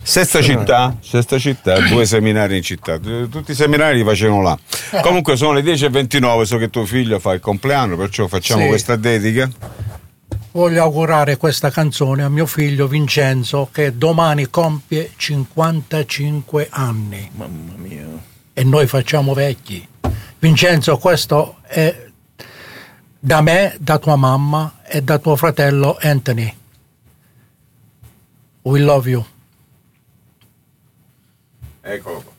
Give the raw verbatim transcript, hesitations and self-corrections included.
Sesta città, sesta città, due seminari in città, tutti i seminari li facevano là. Comunque sono le dieci e ventinove, so che tuo figlio fa il compleanno, perciò facciamo Sì. questa dedica. Voglio augurare questa canzone a mio figlio Vincenzo, che domani compie cinquantacinque anni. Mamma mia. E noi facciamo vecchi. Vincenzo, questo è da me, da tua mamma e da tuo fratello Anthony. We love you. Eccolo qua.